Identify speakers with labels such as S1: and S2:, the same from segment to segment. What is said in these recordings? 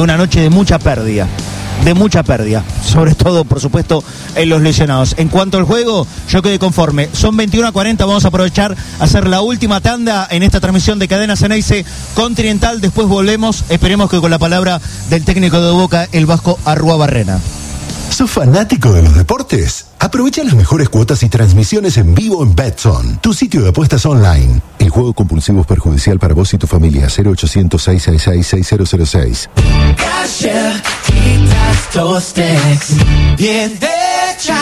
S1: una noche de mucha pérdida. Sobre todo, por supuesto, en los lesionados. En cuanto al juego, yo quedé conforme. Son 21:40, vamos a aprovechar a hacer la última tanda en esta transmisión de Cadena Ceneice Continental. Después volvemos, esperemos que con la palabra del técnico de Boca, el Vasco Arruabarrena.
S2: ¿Sos fanático de los deportes? Aprovecha las mejores cuotas y transmisiones en vivo en Betson, tu sitio de apuestas online. El juego compulsivo es perjudicial para vos y tu familia. 0800-666-6006.
S3: Bien hecha.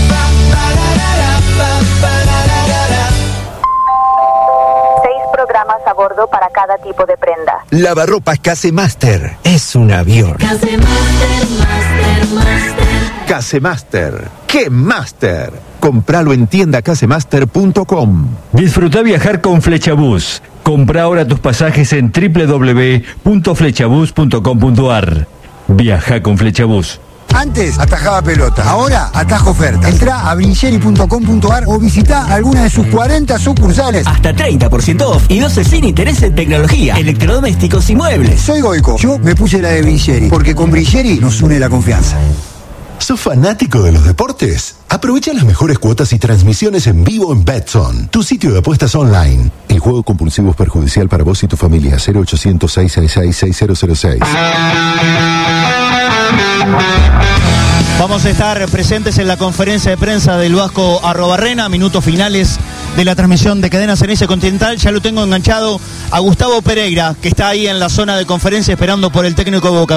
S4: 6 programas a bordo para cada tipo de prenda.
S5: Lavarropas Casemaster. Es un avión. Casemaster. ¡Qué Master! Compralo en tiendacasemaster.com.
S6: Disfruta viajar con Flechabús. Compra ahora tus pasajes en www.flechabús.com.ar. Viaja con Flechabús.
S7: Antes atajaba pelota, ahora atajo oferta. Entrá a brincheri.com.ar o visita alguna de sus 40 sucursales.
S3: Hasta 30% off y 12 sin interés en tecnología, electrodomésticos y muebles.
S7: Soy Goico, yo me puse la de Brincheri, porque con Brincheri nos une la confianza.
S2: ¿Sos fanático de los deportes? Aprovecha las mejores cuotas y transmisiones en vivo en Betson, tu sitio de apuestas online. El juego compulsivo es perjudicial para vos y tu familia. 0800-666-6006.
S1: Vamos a estar presentes en la conferencia de prensa del Vasco Arruabarrena, minutos finales de la transmisión de Cadena Ceneice Continental. Ya lo tengo enganchado a Gustavo Pereira, que está ahí en la zona de conferencia esperando por el técnico de Boca.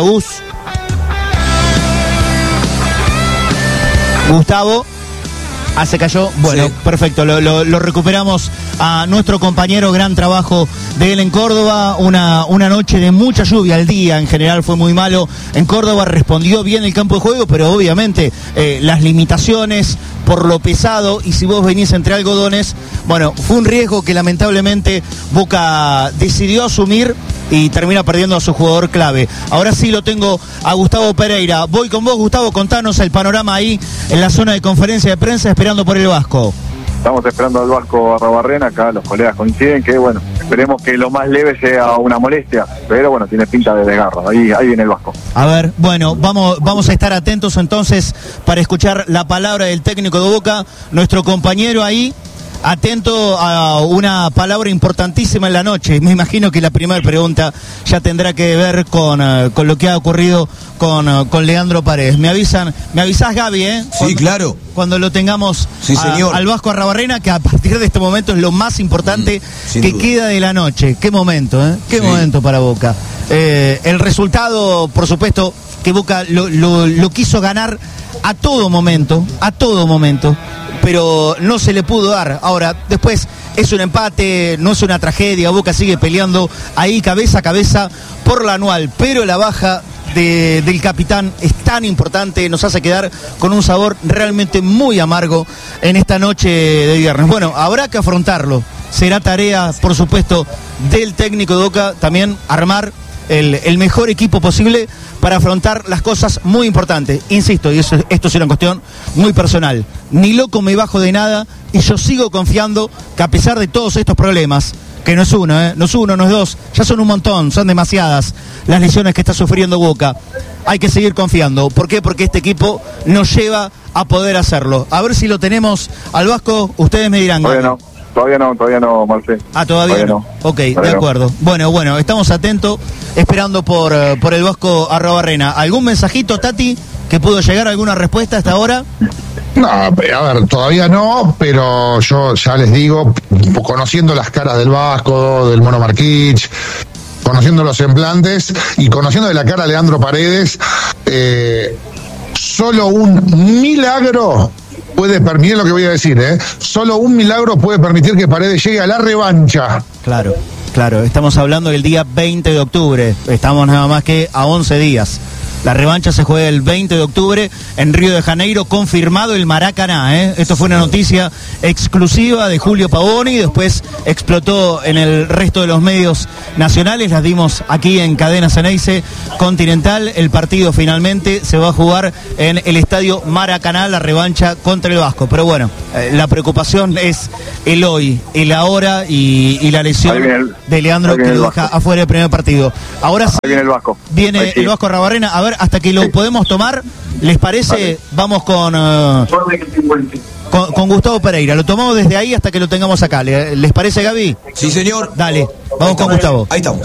S1: Gustavo, se cayó. Bueno, sí. Perfecto, lo recuperamos a nuestro compañero. Gran trabajo de él en Córdoba. Una noche de mucha lluvia. El día en general fue muy malo en Córdoba. Respondió bien el campo de juego, pero obviamente las limitaciones por lo pesado, y si vos venís entre algodones, bueno, fue un riesgo que lamentablemente Boca decidió asumir y termina perdiendo a su jugador clave. Ahora sí lo tengo a Gustavo Pereira. Voy con vos, Gustavo, contanos el panorama ahí en la zona de conferencia de prensa esperando por el Vasco.
S8: Estamos esperando al Vasco Arruabarrena, acá los colegas coinciden que, bueno, esperemos que lo más leve sea una molestia, pero bueno, tiene pinta de desgarro, ahí viene el Vasco.
S1: A ver, bueno, vamos a estar atentos entonces para escuchar la palabra del técnico de Boca, nuestro compañero ahí. Atento a una palabra importantísima en la noche. Me imagino que la primera pregunta ya tendrá que ver con lo que ha ocurrido con Leandro Paredes. Me avisás, Gaby, ¿eh?
S5: Sí, claro.
S1: Cuando lo tengamos
S5: sí, señor.
S1: Al Vasco Arruabarrena, que a partir de este momento es lo más importante que duda queda de la noche. Qué momento, ¿eh? Qué momento para Boca. El resultado, por supuesto, que Boca lo quiso ganar a todo momento, pero no se le pudo dar. Ahora, después es un empate, no es una tragedia. Boca sigue peleando ahí cabeza a cabeza por la anual, pero la baja del capitán es tan importante, nos hace quedar con un sabor realmente muy amargo en esta noche de viernes. Bueno, habrá que afrontarlo. Será tarea, por supuesto, del técnico de Boca también armar el mejor equipo posible para afrontar las cosas muy importantes. Insisto, y esto es una cuestión muy personal. Ni loco me bajo de nada y yo sigo confiando que a pesar de todos estos problemas, que no es uno, no es uno, no es dos, ya son un montón, son demasiadas las lesiones que está sufriendo Boca. Hay que seguir confiando. ¿Por qué? Porque este equipo nos lleva a poder hacerlo. A ver si lo tenemos al Vasco, ustedes me dirán.
S8: Todavía no, Marcelo.
S1: Todavía no. Ok, de acuerdo. Bueno, estamos atentos, esperando por el Vasco Arruabarrena. ¿Algún mensajito, Tati, que pudo llegar? ¿Alguna respuesta hasta ahora?
S9: No, a ver, todavía no, pero yo ya les digo, conociendo las caras del Vasco, del Mono Marquich, conociendo los semblantes y conociendo de la cara a Leandro Paredes, solo un milagro puede permitir lo que voy a decir, solo un milagro puede permitir que Paredes llegue a la revancha.
S1: Claro, estamos hablando del día 20 de octubre, estamos nada más que a 11 días. La revancha se juega el 20 de octubre en Río de Janeiro, confirmado el Maracaná, Esto fue una noticia exclusiva de Julio Pavoni, después explotó en el resto de los medios nacionales, las dimos aquí en Cadena Ceneice Continental. El partido finalmente se va a jugar en el estadio Maracaná, la revancha contra el Vasco. Pero bueno, la preocupación es el hoy, el ahora y la lesión de Leandro que lo deja afuera del primer partido. Ahora sí,
S8: viene el Vasco.
S1: Viene el Vasco Arrabarrena. A ver, hasta que lo podemos tomar, ¿les parece? Vamos con Gustavo Pereira. Lo tomamos desde ahí hasta que lo tengamos acá. ¿Les parece, Gaby?
S10: Sí, señor.
S1: Dale, vamos con Gustavo.
S10: Ahí estamos.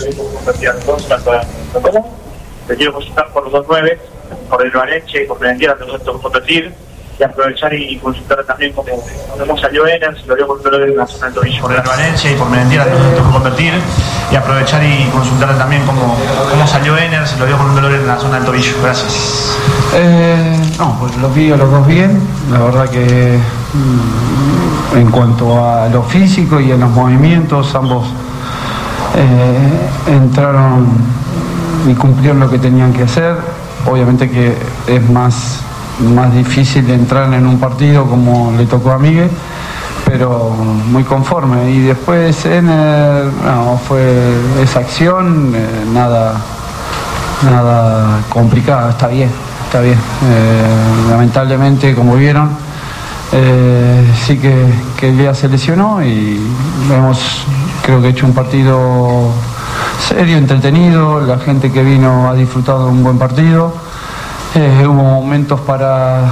S11: Te quiero consultar por los 2-9, por el Valencia y por Prendiera, que nosotros competir, y aprovechar y consultar también cómo salió Ener, si lo dio con dolor en la zona del tobillo. Por el Valencia y por Prendiera, que nosotros competir, y aprovechar y consultar también cómo salió Ener, si lo dio con un dolor en la zona del tobillo. Gracias.
S12: No, pues los vi a los dos bien. La verdad que en cuanto a lo físico y a los movimientos, ambos entraron y cumplieron lo que tenían que hacer. Obviamente que es más difícil de entrar en un partido como le tocó a Miguel, pero muy conforme. Y después fue esa acción, nada complicado, está bien. Lamentablemente, como vieron, sí que Lea se lesionó y creo que he hecho un partido serio, entretenido. La gente que vino ha disfrutado de un buen partido. Hubo momentos para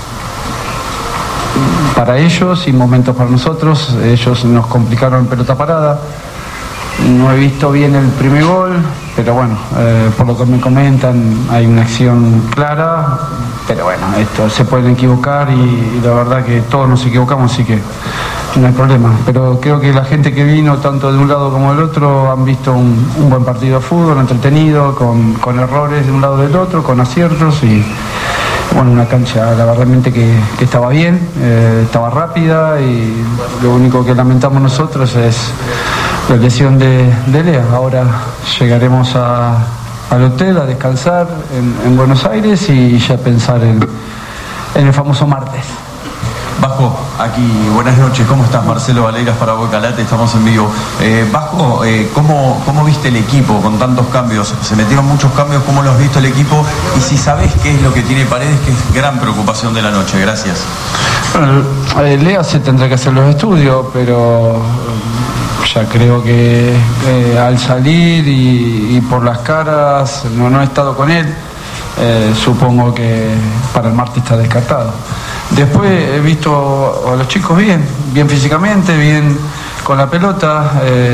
S12: ellos y momentos para nosotros. Ellos nos complicaron en pelota parada. No he visto bien el primer gol, pero bueno, por lo que me comentan hay una acción clara, pero bueno, esto se pueden equivocar y la verdad que todos nos equivocamos, así que no hay problema. Pero creo que la gente que vino, tanto de un lado como del otro, han visto un buen partido de fútbol, entretenido, con errores de un lado y del otro, con aciertos y bueno, una cancha la realmente que estaba bien, estaba rápida y lo único que lamentamos nosotros es la lesión de Lea. Ahora llegaremos al hotel a descansar en Buenos Aires y ya pensar en el famoso martes.
S13: Vasco, aquí, buenas noches, ¿cómo estás? Marcelo Valeiras para Bocalate, estamos en vivo. Vasco, ¿cómo viste el equipo con tantos cambios? Se metieron muchos cambios, ¿cómo lo has visto el equipo? Y si sabés qué es lo que tiene Paredes, que es gran preocupación de la noche. Gracias.
S12: Bueno, Lea se tendrá que hacer los estudios, pero ya creo que al salir y por las caras, no he estado con él, supongo que para el martes está descartado. Después he visto a los chicos bien físicamente, bien con la pelota,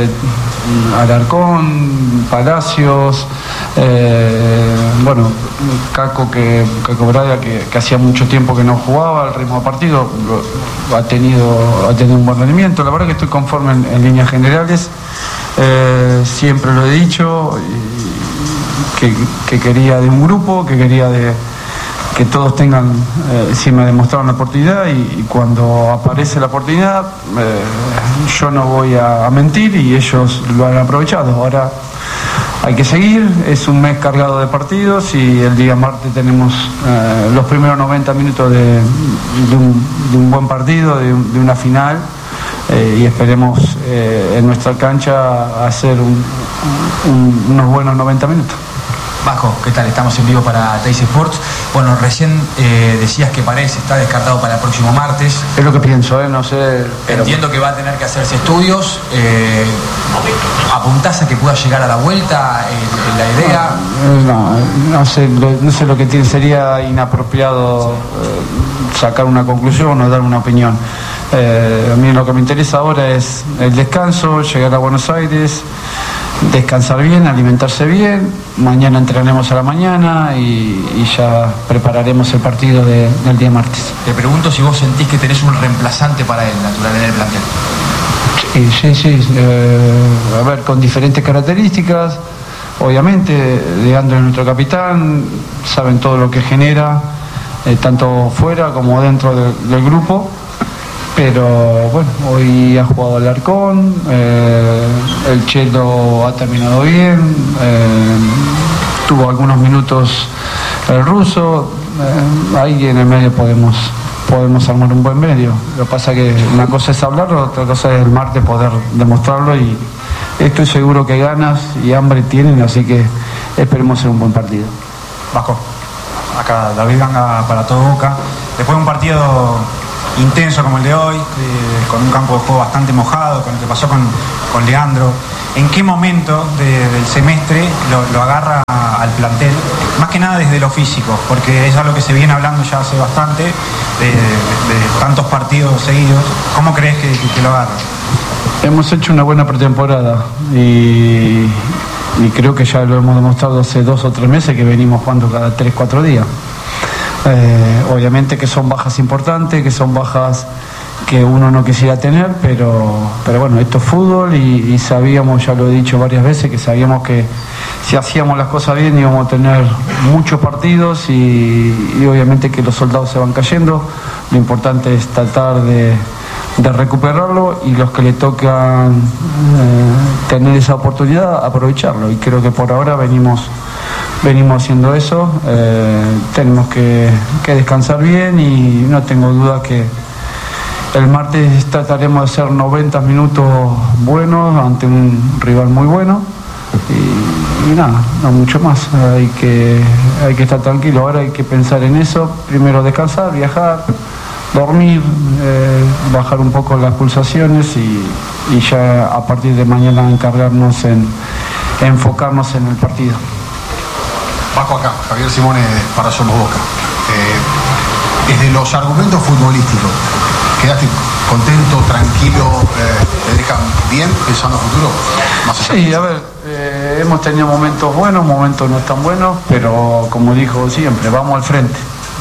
S12: Alarcón, Palacios, bueno, Caco Braga que hacía mucho tiempo que no jugaba al ritmo de partido, ha tenido un buen rendimiento. La verdad que estoy conforme en líneas generales, siempre lo he dicho, que quería de un grupo, que quería que todos tengan, si me demostraron la oportunidad y cuando aparece la oportunidad, yo no voy a mentir y ellos lo han aprovechado. Ahora hay que seguir, es un mes cargado de partidos y el día martes tenemos los primeros 90 minutos de un buen partido, de una final, y esperemos en nuestra cancha hacer unos buenos 90 minutos.
S14: Vasco, ¿qué tal? Estamos en vivo para Teis Sports. Bueno, recién decías que Paredes está descartado para el próximo martes.
S12: Es lo que pienso, no sé.
S14: Entiendo que va a tener que hacerse estudios. ¿Apuntás a que pueda llegar a la vuelta la idea?
S12: No sé lo que sería inapropiado sacar una conclusión o dar una opinión. A mí lo que me interesa ahora es el descanso, llegar a Buenos Aires, descansar bien, alimentarse bien. Mañana entrenaremos a la mañana y ya prepararemos el partido del día martes.
S14: Te pregunto si vos sentís que tenés un reemplazante para él, natural, en el plantel.
S12: Sí. A ver, con diferentes características. Obviamente, Leandro es nuestro capitán, saben todo lo que genera, tanto fuera como dentro del grupo. Pero bueno, hoy ha jugado Alarcón, el Chelo ha terminado bien, tuvo algunos minutos el ruso, ahí en el medio podemos armar un buen medio. Lo que pasa es que una cosa es hablarlo, otra cosa es el martes poder demostrarlo y estoy seguro que ganas y hambre tienen, así que esperemos ser un buen partido.
S14: Vasco, acá David Ganga para todo Boca. Después de un partido intenso como el de hoy, con un campo de juego bastante mojado, con lo que pasó con Leandro. ¿En qué momento del semestre lo agarra al plantel? Más que nada desde lo físico, porque es algo que se viene hablando ya hace bastante, de tantos partidos seguidos. ¿Cómo crees que lo agarra?
S12: Hemos hecho una buena pretemporada y creo que ya lo hemos demostrado hace 2 o 3 meses que venimos jugando cada 3-4 días. Obviamente que son bajas importantes, que son bajas que uno no quisiera tener, pero bueno, esto es fútbol y sabíamos, ya lo he dicho varias veces, que sabíamos que si hacíamos las cosas bien íbamos a tener muchos partidos y obviamente que los soldados se van cayendo. Lo importante es tratar de recuperarlo y los que le tocan tener esa oportunidad, aprovecharlo. Y creo que por ahora venimos haciendo eso. Tenemos que descansar bien y no tengo duda que el martes trataremos de hacer 90 minutos buenos ante un rival muy bueno y nada, no mucho más. Hay que estar tranquilo, ahora hay que pensar en eso. Primero descansar, viajar, dormir, bajar un poco las pulsaciones y ya a partir de mañana encargarnos en enfocarnos en el partido.
S10: Vasco, acá, Javier Simone para Somos Boca. Desde los argumentos futbolísticos, ¿quedaste contento, tranquilo, te dejan bien pensando a futuro?
S12: Sí, a ver, hemos tenido momentos buenos, momentos no tan buenos, pero como dijo siempre, vamos al frente.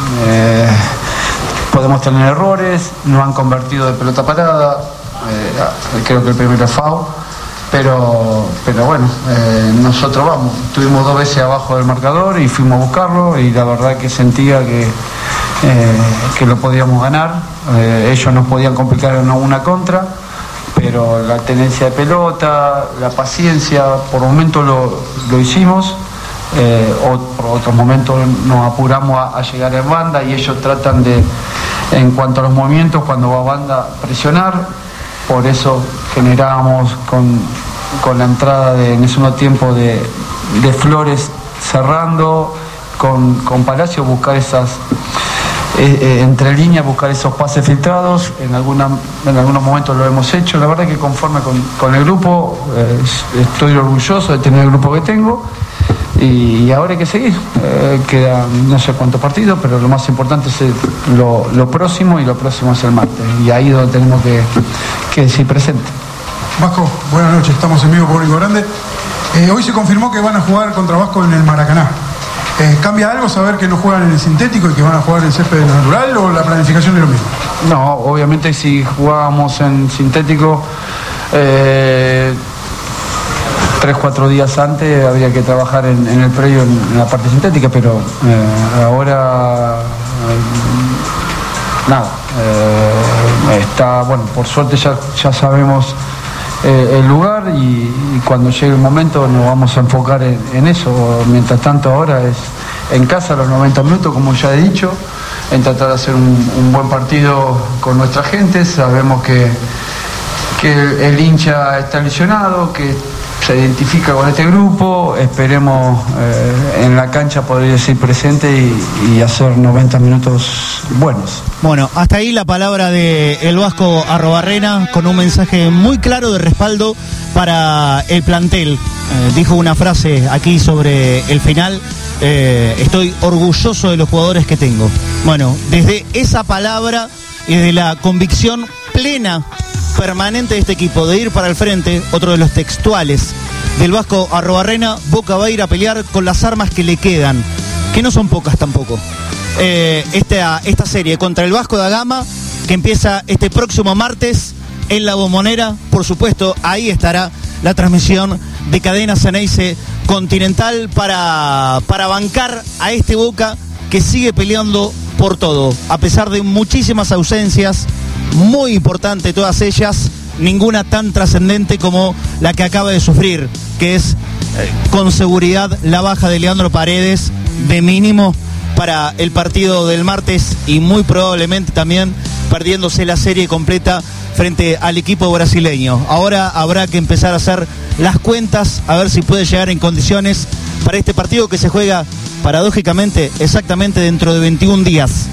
S12: Podemos tener errores, nos han convertido de pelota parada, creo que el primero es foul, pero bueno, nosotros vamos, estuvimos 2 veces abajo del marcador y fuimos a buscarlo y la verdad que sentía que lo podíamos ganar. Ellos nos podían complicar en una contra, pero la tenencia de pelota, la paciencia, por momentos lo hicimos. Por otros momentos nos apuramos a llegar en banda y ellos tratan de, en cuanto a los movimientos, cuando va a banda, presionar. Por eso generábamos con la entrada en el segundo tiempo de Flores cerrando, con Palacio buscar esas entre líneas, buscar esos pases filtrados. En algunos momentos lo hemos hecho. La verdad que conforme con el grupo, estoy orgulloso de tener el grupo que tengo. Y ahora hay que seguir. Quedan no sé cuántos partidos, pero lo más importante es lo próximo, y lo próximo es el martes. Y ahí es donde tenemos que decir presente.
S15: Vasco, buenas noches, estamos en vivo por Único Grande. Hoy se confirmó que van a jugar contra Vasco en el Maracaná. ¿Cambia algo saber que no juegan en el sintético y que van a jugar en el césped natural, o la planificación es lo mismo?
S12: No, obviamente si jugábamos en sintético 3-4 días antes habría que trabajar en el predio en la parte sintética, pero ahora nada, está bueno, por suerte ya sabemos el lugar y cuando llegue el momento nos vamos a enfocar en eso. Mientras tanto ahora es en casa los 90 minutos, como ya he dicho, en tratar de hacer un buen partido con nuestra gente. Sabemos que el hincha está lesionado, que se identifica con este grupo. Esperemos en la cancha poder decir presente y hacer 90 minutos buenos.
S1: Bueno, hasta ahí la palabra de el Vasco Arrobarrena, con un mensaje muy claro de respaldo para el plantel. Dijo una frase aquí sobre el final: estoy orgulloso de los jugadores que tengo. Bueno, desde esa palabra y desde la convicción plena, permanente de este equipo de ir para el frente, otro de los textuales del Vasco Arrobarrena, Boca va a ir a pelear con las armas que le quedan, que no son pocas tampoco. Esta serie contra el Vasco da Gama, que empieza este próximo martes en La Bombonera, por supuesto, ahí estará la transmisión de Cadena Ceneice Continental para bancar a este Boca que sigue peleando por todo, a pesar de muchísimas ausencias, muy importante todas ellas, ninguna tan trascendente como la que acaba de sufrir, que es con seguridad la baja de Leandro Paredes, de mínimo para el partido del martes, y muy probablemente también perdiéndose la serie completa frente al equipo brasileño. Ahora habrá que empezar a hacer las cuentas, a ver si puede llegar en condiciones para este partido que se juega paradójicamente exactamente dentro de 21 días.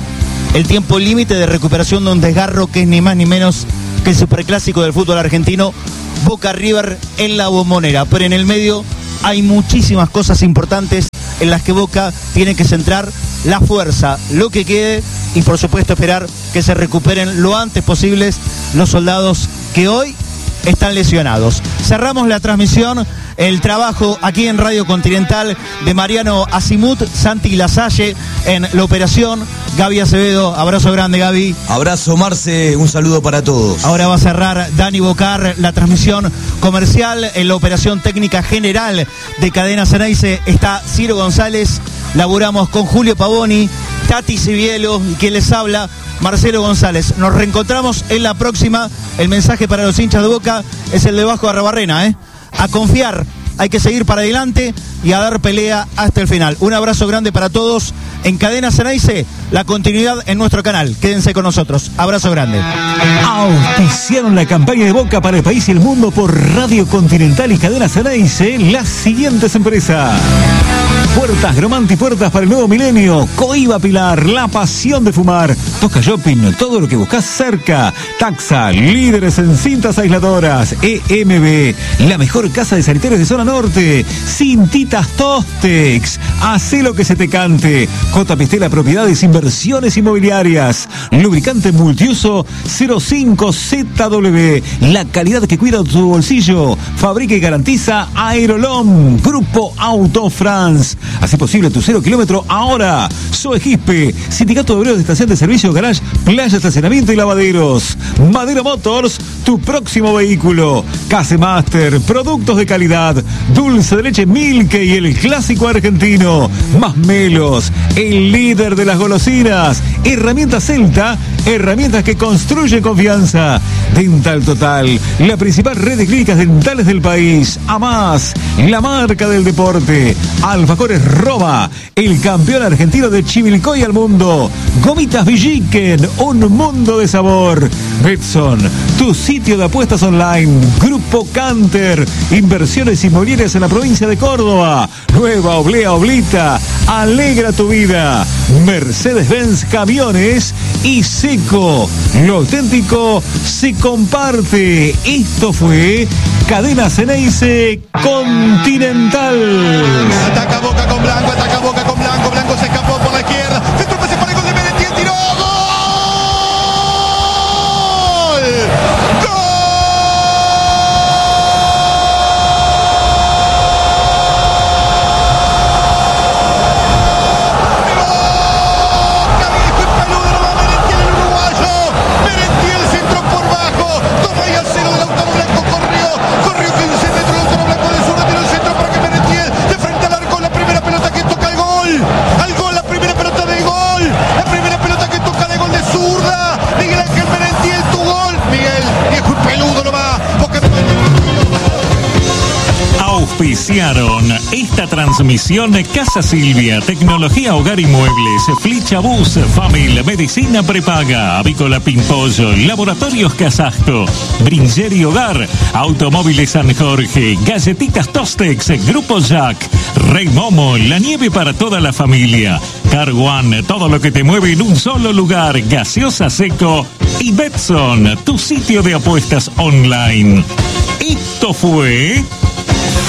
S1: el tiempo límite de recuperación de un desgarro que es ni más ni menos que el superclásico del fútbol argentino, Boca River en la Bombonera. Pero en el medio hay muchísimas cosas importantes en las que Boca tiene que centrar la fuerza, lo que quede, y por supuesto esperar que se recuperen lo antes posibles los soldados que hoy están lesionados. Cerramos la transmisión, el trabajo aquí en Radio Continental de Mariano Asimut, Santi Lasalle en la operación, Gaby Acevedo, abrazo grande Gaby.
S16: Abrazo Marce, un saludo para todos.
S1: Ahora va a cerrar Dani Bocar la transmisión comercial. En la operación técnica general de Cadena Ceneice está Ciro González, laburamos con Julio Pavoni, Tati Civielo y quien les habla, Marcelo González. Nos reencontramos en la próxima. El mensaje para los hinchas de Boca es el de Vasco Arrabarrena, a confiar, hay que seguir para adelante y a dar pelea hasta el final. Un abrazo grande para todos. En Cadena Ceneice, la continuidad en nuestro canal. Quédense con nosotros. Abrazo grande.
S6: Auspiciaron la campaña de Boca para el país y el mundo por Radio Continental y Cadena Ceneice las siguientes empresas: Puertas Gromanti, puertas para el nuevo milenio. Coiba Pilar, la pasión de fumar. Tosca Shopping, todo lo que buscas cerca. Taxa, líderes en cintas aisladoras. EMB, la mejor casa de sanitarios de zona norte. Cintitas Tostex, hacé lo que se te cante. J. Pistela Propiedades, Inversiones Inmobiliarias. Lubricante multiuso 05ZW, la calidad que cuida tu bolsillo. Fabrica y garantiza Aerolom. Grupo Auto France, hace posible tu 0 kilómetro ahora. Soegispe, Sindicato de Obreros de Estación de Servicio, Garage, Playa, Estacionamiento y Lavaderos. Madero Motors, tu próximo vehículo. Casemaster, productos de calidad. Dulce de leche Milke y el clásico argentino. Más Melos, el líder de las golosinas. Herramientas Celta, herramientas que construyen confianza. Dental Total, la principal red de clínicas dentales del país. AMAS, la marca del deporte. Alfajores Roma, el campeón argentino de Chivilcoy al mundo. Gomitas Villiquen, un mundo de sabor. Betson, tu sitio de apuestas online. Grupo Canter, inversiones inmobiliarias en la provincia de Córdoba. Nueva Oblea Oblita, alegra tu vida. Mercedes-Benz Camiones y Seco, lo auténtico se comparte. Esto fue Cadena Ceneice Continental.
S17: Ataca Boca con Blanco, ataca Boca con Blanco. Blanco se escapó por la izquierda. Centro pase para el gol de Merentiel, tiró. ¡Gol!
S18: Auspiciaron esta transmisión Casa Silvia, Tecnología Hogar y Muebles, Flichabús, Famil, Medicina Prepaga, Avícola Pimpollo, Laboratorios Casasco, Bringer y Hogar, Automóviles San Jorge, Galletitas Tostex, Grupo Jack, Rey Momo, la nieve para toda la familia, Car One, todo lo que te mueve en un solo lugar, Gaseosa Seco y Betson, tu sitio de apuestas online. Esto fue